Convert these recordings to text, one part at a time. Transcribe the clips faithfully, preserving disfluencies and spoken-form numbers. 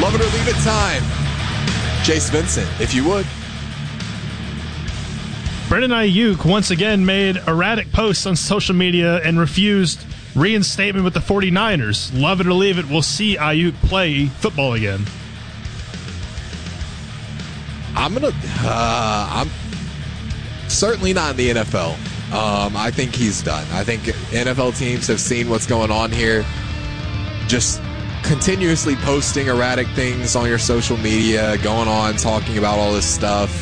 Love it or leave it time. Jace Vincent, if you would. Brandon Ayuk once again made erratic posts on social media and refused reinstatement with the 49ers. Love it or leave it, we'll see Ayuk play football again. I'm going to, uh, I'm certainly not in the N F L. Um, I think he's done. I think N F L teams have seen what's going on here. Just continuously posting erratic things on your social media, going on, talking about all this stuff.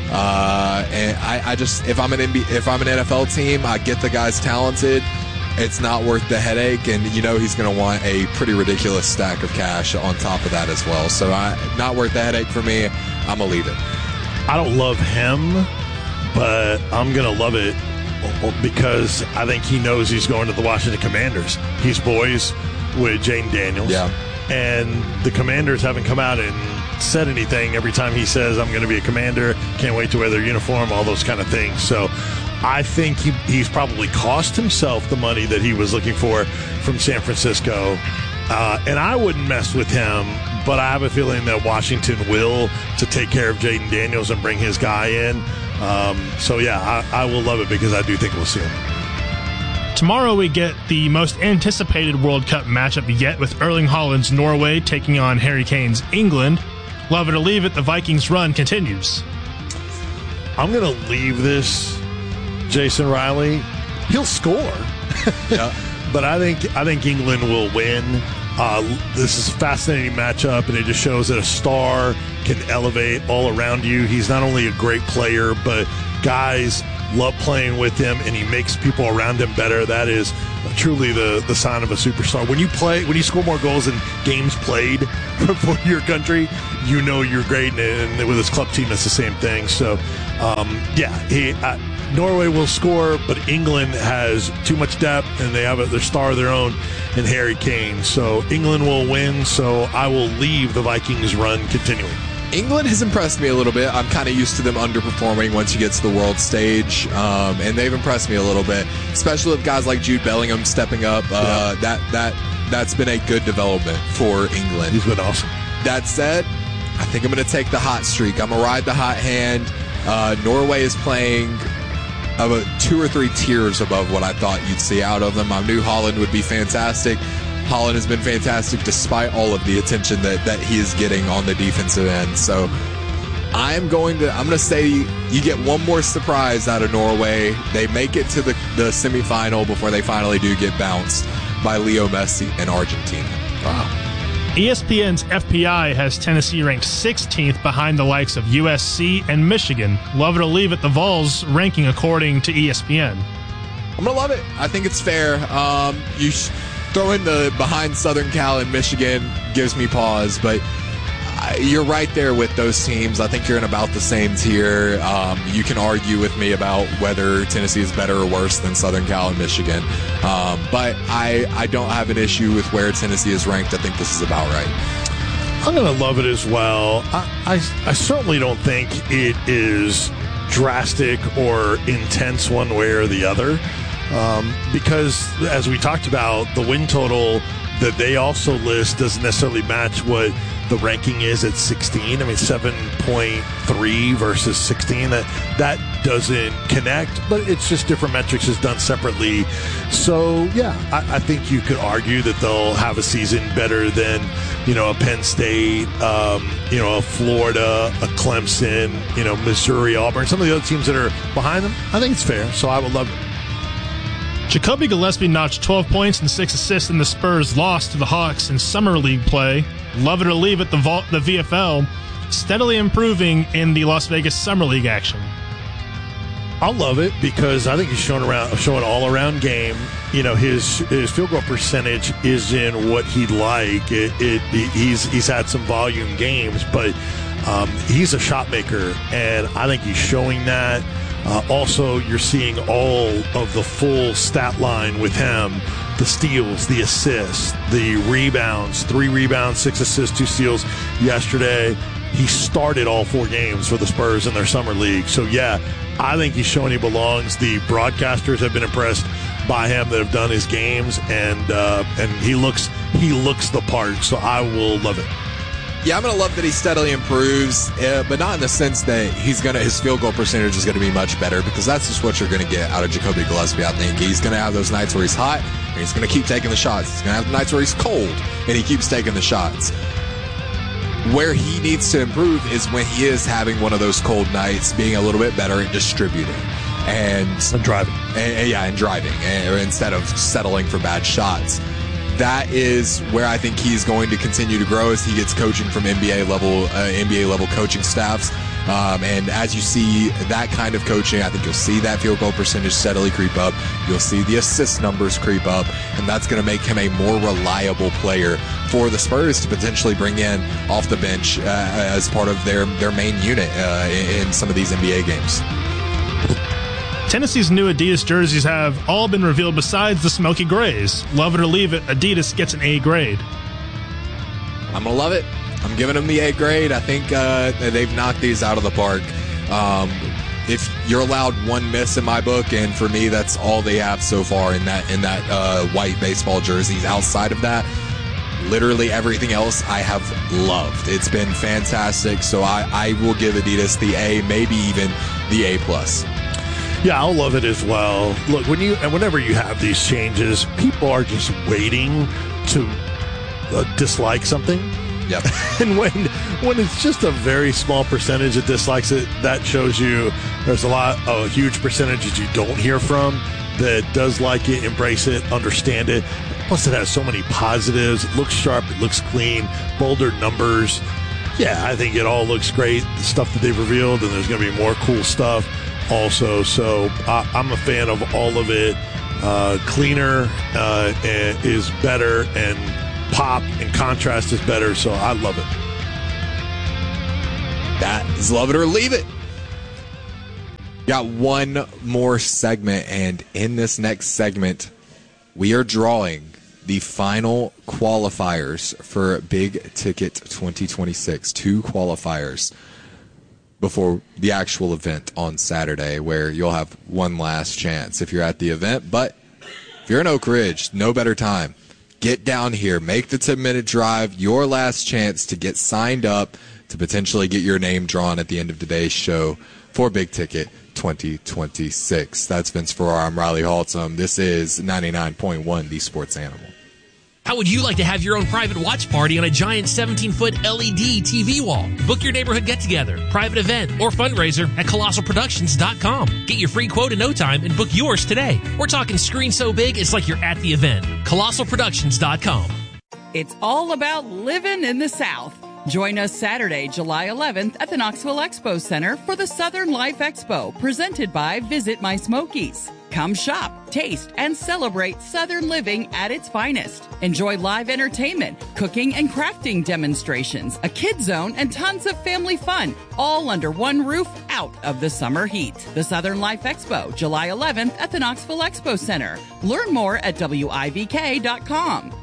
Uh, and I, I just, if I'm an N B A, if I'm an N F L team, I get the guy's talented. It's not worth the headache, and you know he's going to want a pretty ridiculous stack of cash on top of that as well. So, I, not worth the headache for me. I'm gonna leave it. I don't love him, but I'm gonna love it because I think he knows he's going to the Washington Commanders. He's boys with Jaden Daniels, yeah, and the Commanders haven't come out and said anything. Every time he says, I'm going to be a Commander, can't wait to wear their uniform, all those kind of things. So I think he, he's probably cost himself the money that he was looking for from San Francisco. Uh, and I wouldn't mess with him, but I have a feeling that Washington will to take care of Jaden Daniels and bring his guy in. Um, so, yeah, I, I will love it because I do think we'll see him. Tomorrow we get the most anticipated World Cup matchup yet with Erling Haaland's Norway taking on Harry Kane's England. Love it or leave it, the Vikings run continues. I'm going to leave this, Jason Riley. He'll score. Yeah. But I think I think England will win. Uh, this is a fascinating matchup, and it just shows that a star can elevate all around you. He's not only a great player, but guys love playing with him, and he makes people around him better. That is truly the, the sign of a superstar. When you play, when you score more goals in games played for your country, you know you're great. And with his club team, it's the same thing. So, um, yeah, he, uh, Norway will score, but England has too much depth, and they have a, their star of their own in Harry Kane. So England will win. So I will leave the Vikings run continuing. England has impressed me a little bit. I'm kind of used to them underperforming once you get to the world stage, um, and they've impressed me a little bit, especially with guys like Jude Bellingham stepping up. Uh, yeah. That that that's been a good development for England. He's been awesome. That said, I think I'm going to take the hot streak. I'm going to ride the hot hand. Uh, Norway is playing about two or three tiers above what I thought you'd see out of them. I knew Haaland would be fantastic. Haaland has been fantastic despite all of the attention that, that he is getting on the defensive end. So I'm going to I'm going to say you get one more surprise out of Norway. They make it to the, the semifinal before they finally do get bounced by Leo Messi and Argentina. Wow. E S P N's F P I has Tennessee ranked sixteenth behind the likes of U S C and Michigan. Love it or leave it, the Vols ranking according to E S P N. I'm going to love it. I think it's fair. Um, you sh- throw in the behind Southern Cal and Michigan gives me pause, but you're right there with those teams. I think you're in about the same tier. Um, you can argue with me about whether Tennessee is better or worse than Southern Cal and Michigan. Um, but I, I don't have an issue with where Tennessee is ranked. I think this is about right. I'm going to love it as well. I, I, I certainly don't think it is drastic or intense one way or the other. Um, because, as we talked about, the win total that they also list doesn't necessarily match what the ranking is at sixteen. I mean, seven point three versus sixteen. That that doesn't connect, but it's just different metrics is done separately. So, yeah, I, I think you could argue that they'll have a season better than, you know, a Penn State, um, you know, a Florida, a Clemson, you know, Missouri, Auburn, some of the other teams that are behind them. I think it's fair, so I would love it. Jacoby Gillespie notched twelve points and six assists in the Spurs' loss to the Hawks in Summer League play. Love it or leave it, the, Vol- the V F L steadily improving in the Las Vegas Summer League action. I'll love it because I think he's showing around, showing all around game. You know, his his field goal percentage isn't what he'd like. It, it he's he's had some volume games, but um, he's a shot maker, and I think he's showing that. Uh, also, you're seeing all of the full stat line with him. The steals, the assists, the rebounds, three rebounds, six assists, two steals yesterday. He started all four games for the Spurs in their summer league. So, yeah, I think he's showing he belongs. The broadcasters have been impressed by him that have done his games, and uh, and he looks he looks the part. So I will love it. Yeah, I'm going to love that he steadily improves, uh, but not in the sense that he's going to his field goal percentage is going to be much better, because that's just what you're going to get out of Jacoby Gillespie. I think he's going to have those nights where he's hot and he's going to keep taking the shots. He's going to have the nights where he's cold and he keeps taking the shots. Where he needs to improve is when he is having one of those cold nights, being a little bit better at distributing and, and driving. And, and yeah, and driving and, instead of settling for bad shots. That is where I think he's going to continue to grow as he gets coaching from N B A level, uh, N B A level coaching staffs. Um, and as you see that kind of coaching, I think you'll see that field goal percentage steadily creep up. You'll see the assist numbers creep up, and that's going to make him a more reliable player for the Spurs to potentially bring in off the bench uh, as part of their, their main unit uh, in, in some of these N B A games. Tennessee's new Adidas jerseys have all been revealed besides the smoky grays. Love it or leave it, Adidas gets an A grade. I'm going to love it. I'm giving them the A grade. I think uh, they've knocked these out of the park. Um, if you're allowed one miss in my book, and for me, that's all they have so far in that in that uh, white baseball jerseys. Outside of that, literally everything else I have loved. It's been fantastic. So I, I will give Adidas the A, maybe even the A plus. Yeah, I'll love it as well. Look, when you and whenever you have these changes, people are just waiting to uh, dislike something. Yep. And when when it's just a very small percentage that dislikes it, that shows you there's a lot, a huge percentage that you don't hear from that does like it, embrace it, understand it. Plus, it has so many positives. It looks sharp. It looks clean. Bolder numbers. Yeah, I think it all looks great. The stuff that they've revealed, and there's going to be more cool stuff also. So uh, I'm a fan of all of it. Uh, cleaner uh, is better, and pop and contrast is better. So I love it. That is love it or leave it. Got one more segment, and in this next segment, we are drawing the final qualifiers for Big Ticket twenty twenty-six. Two qualifiers before the actual event on Saturday, where you'll have one last chance if you're at the event. But if you're in Oak Ridge, no better time. Get down here, make the ten-minute drive, your last chance to get signed up to potentially get your name drawn at the end of today's show for Big Ticket twenty twenty-six. That's Vince Ferrara. I'm Riley Haltom. This is ninety-nine point one, The Sports Animal. How would you like to have your own private watch party on a giant seventeen-foot L E D T V wall? Book your neighborhood get-together, private event, or fundraiser at colossal productions dot com. Get your free quote in no time and book yours today. We're talking screen so big it's like you're at the event. colossal productions dot com. It's all about living in the South. Join us Saturday, July eleventh at the Knoxville Expo Center for the Southern Life Expo, presented by Visit My Smokies. Come shop, taste, and celebrate Southern living at its finest. Enjoy live entertainment, cooking and crafting demonstrations, a kids zone, and tons of family fun, all under one roof out of the summer heat. The Southern Life Expo, July eleventh at the Knoxville Expo Center. Learn more at W I V K dot com.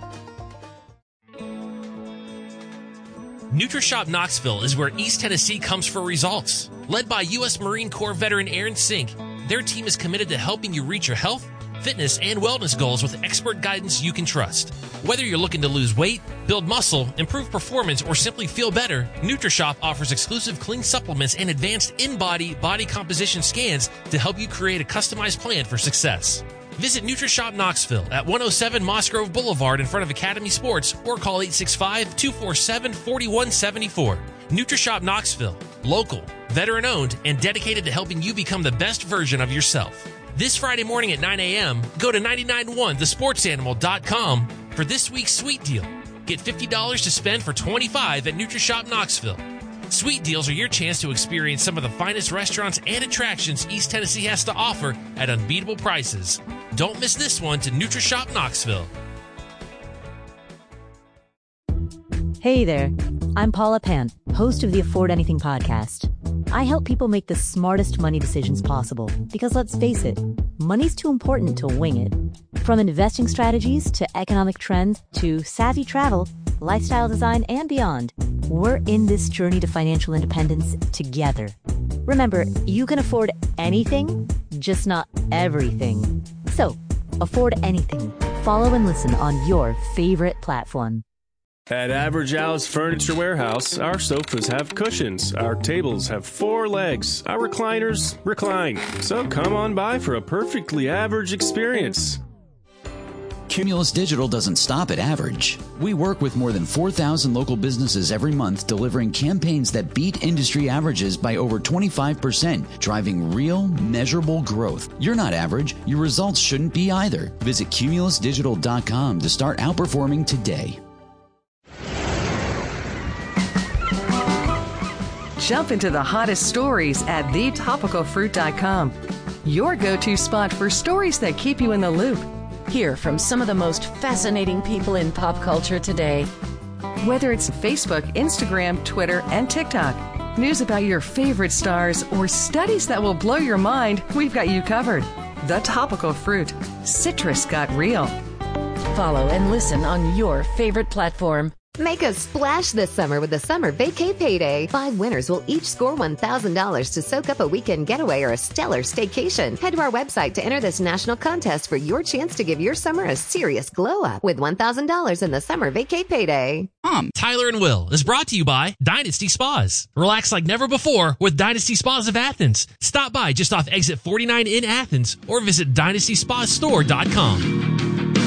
NutriShop Knoxville is where East Tennessee comes for results. Led by U S Marine Corps veteran Aaron Sink, their team is committed to helping you reach your health, fitness, and wellness goals with expert guidance you can trust. Whether you're looking to lose weight, build muscle, improve performance, or simply feel better, NutriShop offers exclusive clean supplements and advanced in-body body composition scans to help you create a customized plan for success. Visit NutriShop Knoxville at one oh seven Moss Grove Boulevard in front of Academy Sports, or call eight six five, two four seven, four one seven four. NutriShop Knoxville, local, veteran-owned, and dedicated to helping you become the best version of yourself. This Friday morning at nine a.m., go to nine nine one the sports animal dot com for this week's sweet deal. Get fifty dollars to spend for twenty-five dollars at NutriShop Knoxville. Sweet deals are your chance to experience some of the finest restaurants and attractions East Tennessee has to offer at unbeatable prices. Don't miss this one to NutriShop Knoxville. Hey there, I'm Paula Pant, host of the Afford Anything podcast. I help people make the smartest money decisions possible because, let's face it, money's too important to wing it. From investing strategies to economic trends to savvy travel, lifestyle design, and beyond, we're in this journey to financial independence together. Remember, you can afford anything, just not everything. So, afford anything. Follow and listen on your favorite platform. At Average Al's Furniture Warehouse, our sofas have cushions, our tables have four legs, our recliners recline. So come on by for a perfectly average experience. Cumulus Digital doesn't stop at average. We work with more than four thousand local businesses every month, delivering campaigns that beat industry averages by over twenty-five percent, driving real, measurable growth. You're not average. Your results shouldn't be either. Visit cumulus digital dot com to start outperforming today. Jump into the hottest stories at the topical fruit dot com. Your go-to spot for stories that keep you in the loop. Hear from some of the most fascinating people in pop culture today. Whether it's Facebook, Instagram, Twitter, and TikTok, news about your favorite stars, or studies that will blow your mind, we've got you covered. The Topical Fruit. Citrus got real. Follow and listen on your favorite platform. Make a splash this summer with the Summer Vacay Payday. Five winners will each score one thousand dollars to soak up a weekend getaway or a stellar staycation. Head to our website to enter this national contest for your chance to give your summer a serious glow up with one thousand dollars in the Summer Vacay Payday. Um, Tyler and Will is brought to you by Dynasty Spas. Relax like never before with Dynasty Spas of Athens. Stop by just off exit forty-nine in Athens or visit dynasty spa store dot com.